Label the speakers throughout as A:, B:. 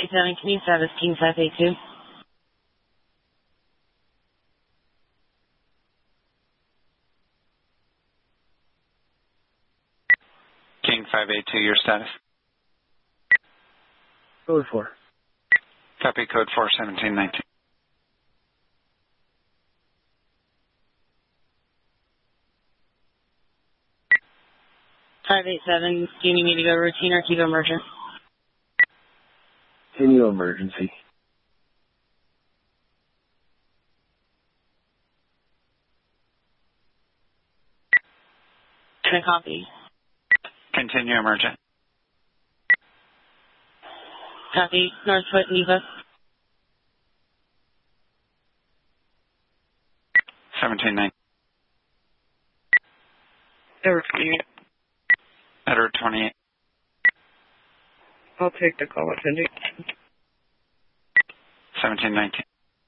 A: 587, can you service King 582?
B: King 582, your status?
C: Code 4.
B: Copy, code 4, 1719.
A: $587, do you need me to go routine or keep emergent?
C: Continue emergency.
A: Can I copy?
B: Continue emergent.
A: Copy. Northfoot, Neva.
B: 1719.
D: Edward 28.
B: Edward 28.
D: I'll take the call, attending.
B: 1719.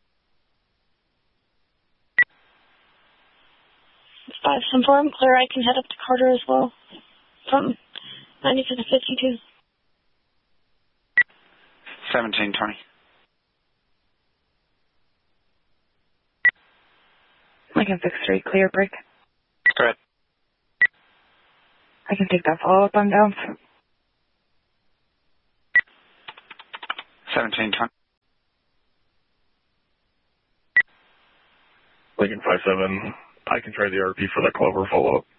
A: 574, I'm clear. I can head up to Carter as well. From 90 to the 52.
B: 1720.
D: Lincoln 6-3, clear break.
B: Go ahead.
D: I can take that follow-up, I'm down.
B: 1720.
C: Lincoln 57, I can try the RP for the Clover follow-up.